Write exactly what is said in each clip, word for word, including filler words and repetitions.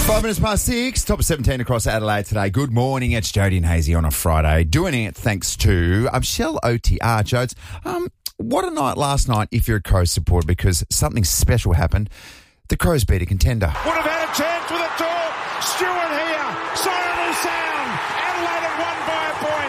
Five minutes past six, top of seventeen across Adelaide today. Good morning, it's Jody and Hazy on a Friday. Doing it thanks to um, Shell O T R. Jodes, um, what a night last night if you're a Crows supporter, because something special happened. The Crows beat a contender. Would have had a chance with a talk. Stewart here. Siren will sound. Adelaide have won by a point.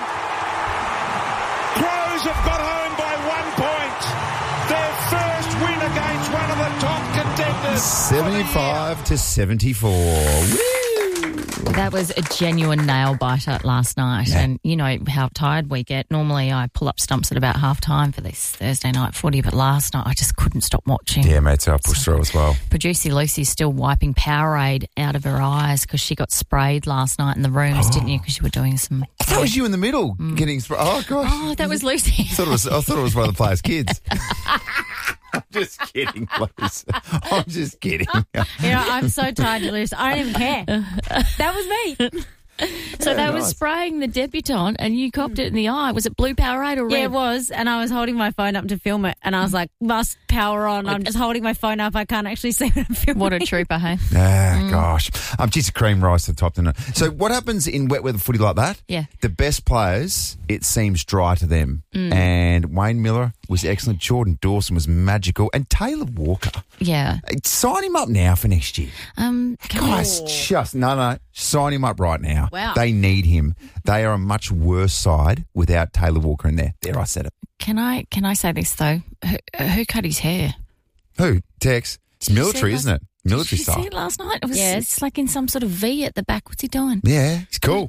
Crows have got home by one point. Their first win against one of the top contenders. seventy-five to seventy-four. Woo! That was a genuine nail biter last night. Yeah. And you know how tired we get. Normally I pull up stumps at about half time for this Thursday night footy, but last night I just couldn't stop watching. Yeah, mate, so I pushed through as well. Producer Lucy's still wiping Powerade out of her eyes because she got sprayed last night in the rooms, oh. didn't you? Because you were doing some... That was you in the middle mm. getting sprayed. Oh, gosh. Oh, that was Lucy. I thought it was, I thought it was one of the players' kids. I'm just kidding, Lucy. I'm just kidding. You know, I'm so tired to lose. I don't even care. That was me. So yeah, they nice. were spraying the debutante and you copped it in the eye. Was it blue Powerade or red? Yeah, it was. And I was holding my phone up to film it. And I was like, must power on. I'm just holding my phone up. I can't actually see what I'm filming. What a trooper, hey? Ah, mm. gosh. Um, just a cream rise to the top, didn't it? So what happens in wet weather footy like that? Yeah. The best players, it seems dry to them. Mm. And Wayne Miller was excellent. Jordan Dawson was magical. And Taylor Walker. Yeah. Sign him up now for next year. Um, Guys, oh. just, no, no, sign him up right now. Wow. They need him. They are a much worse side without Taylor Walker in there. There, I said it. Can I can I say this, though? Who, who cut his hair? Who? Tex. It's Did military, last, isn't it? Military did you style. see it last night? It was, yes. It's like in some sort of V at the back. What's he doing? Yeah, it's cool.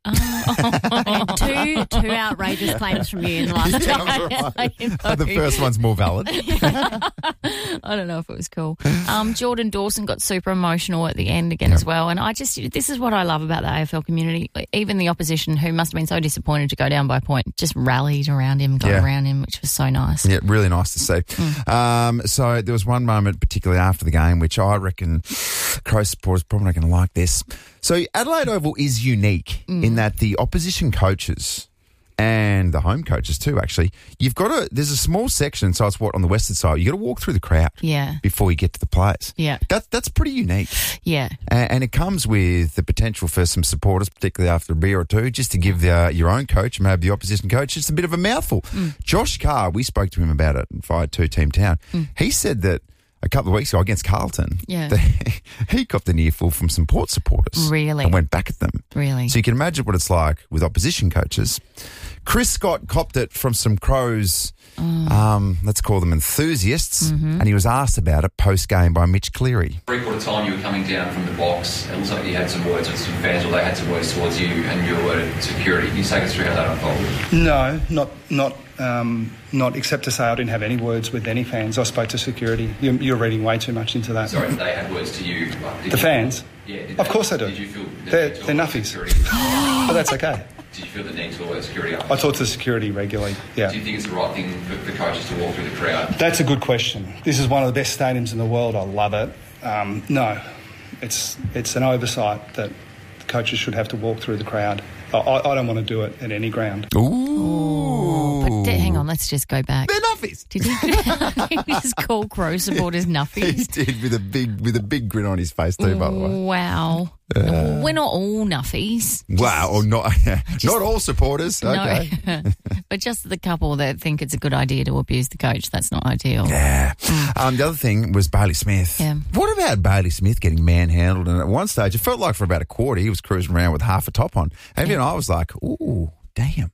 Oh. two two outrageous claims from you in the last two Right. The first one's more valid. I don't know if it was cool. Um, Jordan Dawson got super emotional at the end again yep. as well. And I just, this is what I love about the A F L community. Even the opposition, who must have been so disappointed to go down by a point, just rallied around him, got yeah. around him, which was so nice. Yeah, really nice to see. Mm. Um, so there was one moment, particularly after the game, which I reckon Crows supporters probably not going to like this. So Adelaide Oval is unique mm. in that the opposition coaches and the home coaches too, actually, you've got to, there's a small section, so it's what, on the western side, you got to walk through the crowd yeah. before you get to the players. Yeah. That, that's pretty unique. Yeah. And, and it comes with the potential for some supporters, particularly after a beer or two, just to give the, your own coach, maybe the opposition coach, just a bit of a mouthful. Mm. Josh Carr, we spoke to him about it via Two Team Town. Mm. He said that a couple of weeks ago against Carlton, yeah. they, he copped an earful from some Port supporters. Really? And went back at them. Really? So you can imagine what it's like with opposition coaches. Chris Scott copped it from some Crows, oh. um, let's call them enthusiasts, mm-hmm. and he was asked about it post-game by Mitch Cleary. Three-quarter time you were coming down from the box, it looks like you had some words with some fans, or they had some words towards you, and you were at security. Can you take us through how that unfolded? No, not not um, not except to say I didn't have any words with any fans. I spoke to security. You're, you're reading way too much into that. Sorry, they had words to you. Like, the you, fans? Yeah. Did of they, course they do. Did you feel they're they're nuffies. But that's okay. Did you feel the need to alert security up? I talk to security regularly, yeah. Do you think it's the right thing for, for coaches to walk through the crowd? That's a good question. This is one of the best stadiums in the world. I love it. Um, no, it's it's an oversight that coaches should have to walk through the crowd. I, I don't want to do it at any ground. Ooh. But d- hang on, let's just go back. They're nuffies. Did he, he just call Crow supporters nuffies? He did, with a big with a big grin on his face too, by the way. Wow. Uh, We're not all nuffies. Wow, or not just, not all supporters. Okay. No, but just the couple that think it's a good idea to abuse the coach. That's not ideal. Yeah. Mm. Um, the other thing was Bailey Smith. Yeah. What about Bailey Smith getting manhandled? And at one stage, it felt like for about a quarter, he was cruising around with half a top on. And yeah. you know, I was like, ooh, damn.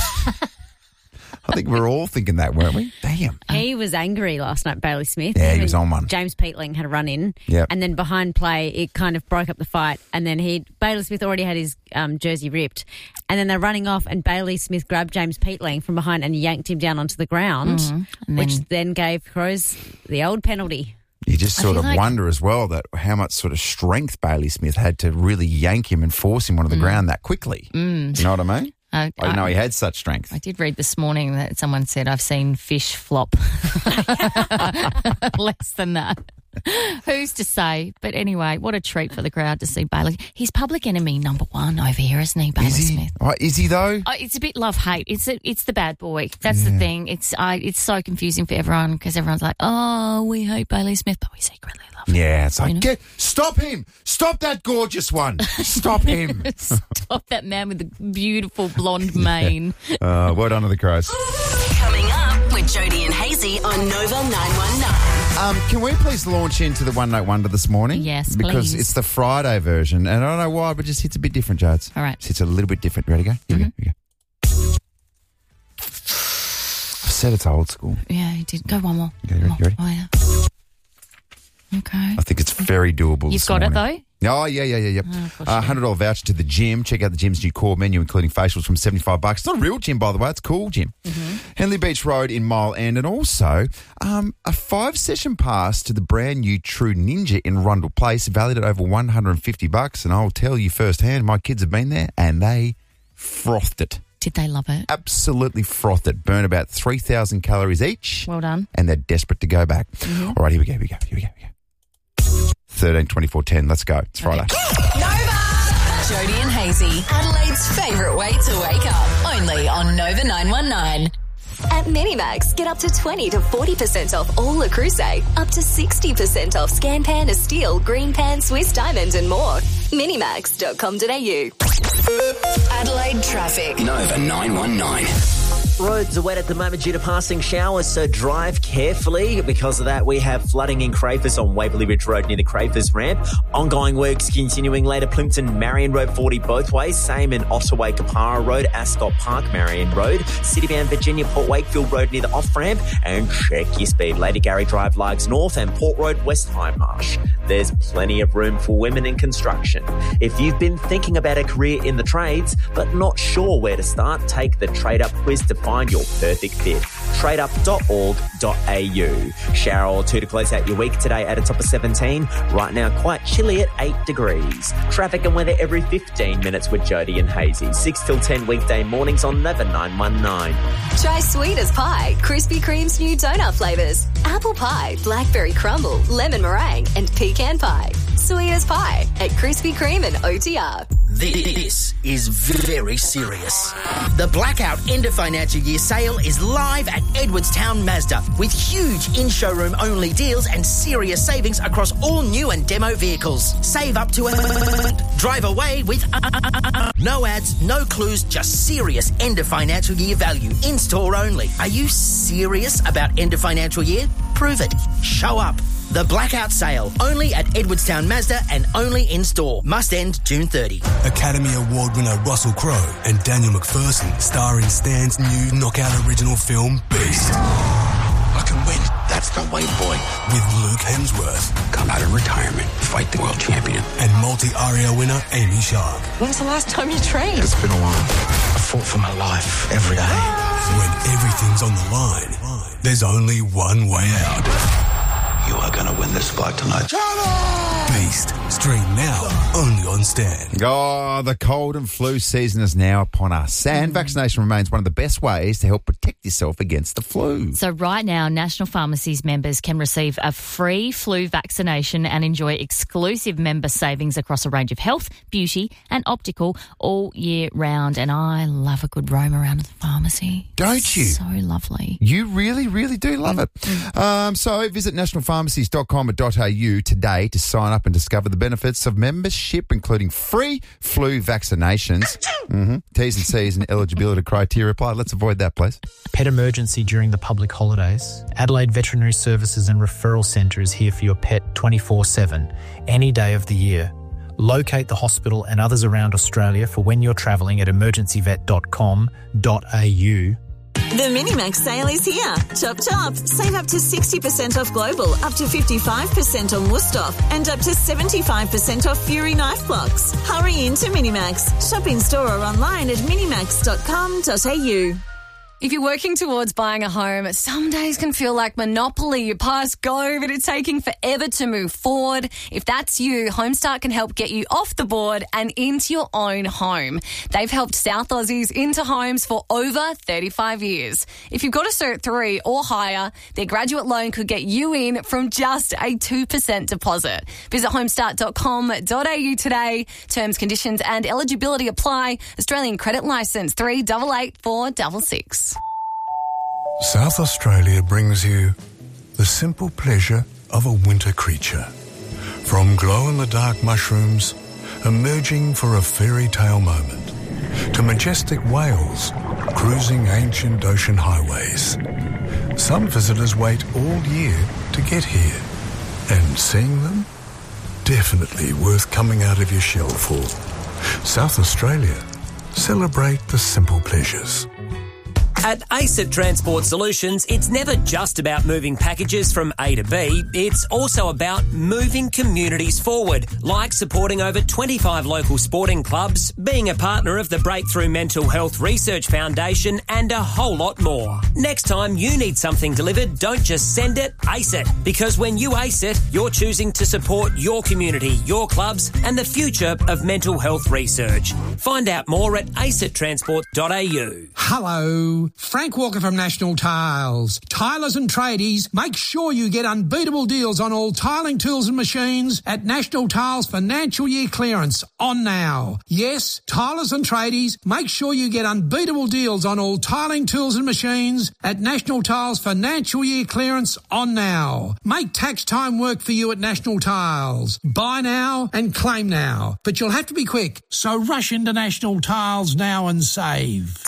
I think we're all thinking that, weren't we? Damn. He was angry last night, Bailey Smith. Yeah, he was on one. James Peatling had a run in. Yep. And then behind play, it kind of broke up the fight. And then he Bailey Smith already had his um, jersey ripped. And then they're running off and Bailey Smith grabbed James Peatling from behind and yanked him down onto the ground, mm-hmm. which then, then gave Crows the old penalty. You just sort of like... wonder as well that how much sort of strength Bailey Smith had to really yank him and force him onto the mm. ground that quickly. Mm. You know what I mean? Uh, I didn't know he had such strength. I did read this morning that someone said, I've seen fish flop less than that. Who's to say? But anyway, what a treat for the crowd to see Bailey. He's public enemy number one over here, isn't he, Bailey Is he? Smith? Oh, is he though? Oh, it's a bit love-hate. It's a, it's the bad boy. That's Yeah. the thing. It's I, it's so confusing for everyone because everyone's like, oh, we hate Bailey Smith, but we secretly love him. Yeah, it's like, You know? get, stop him. Stop that gorgeous one. Stop him. Stop that man with the beautiful blonde mane. Uh, well done to the Crows. Coming up with Jody and Hazy on Nova nine one nine. Um, can we please launch into the One Note Wonder this morning? Yes, Because please. it's the Friday version, and I don't know why, but it just hits a bit different, Jards. All right. It hits a little bit different. Ready to go? Here we go. Here we go. I've said it's old school. Yeah, he did. Go one more. Okay, you ready? You ready? Oh, yeah. Okay. I think it's very doable. You've this got it, morning. though? Oh, yeah, yeah, yeah, yeah. Oh, of course uh, you one hundred dollars voucher to the gym. Check out the gym's new core menu, including facials from seventy-five bucks. It's not a real gym, by the way. It's a cool gym. Mm-hmm. Henley Beach Road in Mile End. And also um, a five-session pass to the brand new True Ninja in Rundle Place, valued at over one hundred fifty bucks. And I'll tell you firsthand, my kids have been there and they frothed it. Did they love it? Absolutely frothed it. Burn about three thousand calories each. Well done. And they're desperate to go back. Mm-hmm. All right, here we go, here we go, here we go. Here we go. thirteen twenty-four ten. Let's go. It's Friday. Nova! Jody and Hazy, Adelaide's favourite way to wake up. Only on Nova nine one nine. At Minimax, get up to twenty to forty percent off all Le Creuset, up to sixty percent off Scan Pan, Esteel, Green Pan, Swiss Diamond and more. Minimax dot com dot a u. Adelaide traffic. Nova nine one nine. Roads are wet at the moment due to passing showers, so drive carefully. Because of that, we have flooding in Crafers on Waverley Ridge Road near the Crafers ramp. Ongoing works continuing later Plimpton, Marion Road forty both ways. Same in Ottaway, Kapara Road, Ascot Park, Marion Road. Citybound Virginia, Port Wakefield Road near the off-ramp. And check your speed. Lady Gary Drive, Largs North and Port Road, West Hindmarsh. There's plenty of room for women in construction. If you've been thinking about a career in the trades, but not sure where to start, take the Trade Up quiz to find your perfect fit. trade up dot org dot a u. Shower or two to close out your week today at a top of seventeen. Right now, quite chilly at eight degrees. Traffic and weather every fifteen minutes with Jody and Hazy. six till ten weekday mornings on Nova nine one nine. Try sweet as pie, Krispy Kreme's new donut flavours. Apple pie, blackberry crumble, lemon meringue and pecan pie. Sweet as pie at Krispy Kreme and O T R. This is very serious. The Blackout End of Financial Year sale is live at Edwardstown Mazda with huge in-showroom only deals and serious savings across all new and demo vehicles. Save up to a... Drive away with... No ads, no clues, just serious end of financial year value. In-store only. Are you serious about end of financial year? Prove it. Show up. The Blackout Sale, only at Edwardstown Mazda and only in-store. Must end June thirtieth. Academy Award winner Russell Crowe and Daniel McPherson star in Stan's new knockout original film, Beast. I can win. That's the way, boy. With Luke Hemsworth. Come out of retirement, fight the world champion. And multi-Aria winner Amy Shark. When's the last time you trained? It's been a while. I fought for my life every day. When everything's on the line, there's only one way out. You are going to win this fight tonight. Beast. Stream now, only on Stan. Oh, the cold and flu season is now upon us, and vaccination remains one of the best ways to help protect yourself against the flu. So right now, National Pharmacies members can receive a free flu vaccination and enjoy exclusive member savings across a range of health, beauty and optical all year round. And I love a good roam around the pharmacy. Don't you? So lovely. You really, really do love it. Um, so visit national pharmacies dot com dot a u today to sign up and discover the benefits of membership, including free flu vaccinations. mm-hmm. T's and C's and eligibility criteria apply. Let's avoid that, please. Pet emergency during the public holidays. Adelaide Veterinary Services and Referral Centre is here for your pet twenty-four seven, any day of the year. Locate the hospital and others around Australia for when you're travelling at emergency vet dot com dot a u. The Minimax sale is here. Chop chop. Save up to sixty percent off Global, up to fifty-five percent on Wusthof, and up to seventy-five percent off Fury knife blocks. Hurry into Minimax. Shop in store or online at minimax dot com dot a u. If you're working towards buying a home, some days can feel like Monopoly. You pass go, but it's taking forever to move forward. If that's you, Homestart can help get you off the board and into your own home. They've helped South Aussies into homes for over thirty-five years. If you've got a Cert three or higher, their graduate loan could get you in from just a two percent deposit. Visit homestart dot com dot a u today. Terms, conditions and eligibility apply. Australian credit licence three eight eight four six six. South Australia brings you the simple pleasure of a winter creature. From glow-in-the-dark mushrooms emerging for a fairy tale moment, to majestic whales cruising ancient ocean highways. Some visitors wait all year to get here, and seeing them, definitely worth coming out of your shell for. South Australia, celebrate the simple pleasures. At ACET Transport Solutions, it's never just about moving packages from A to B, it's also about moving communities forward, like supporting over twenty-five local sporting clubs, being a partner of the Breakthrough Mental Health Research Foundation, and a whole lot more. Next time you need something delivered, don't just send it, ace it. Because when you ace it, you're choosing to support your community, your clubs, and the future of mental health research. Find out more at acet transport dot a u. Hello. Frank Walker from National Tiles. Tilers and tradies, make sure you get unbeatable deals on all tiling tools and machines at National Tiles financial year clearance on now. Yes, tilers and tradies, make sure you get unbeatable deals on all tiling tools and machines at National Tiles financial year clearance on now. Make tax time work for you at National Tiles. Buy now and claim now. But you'll have to be quick, so rush into National Tiles now and save.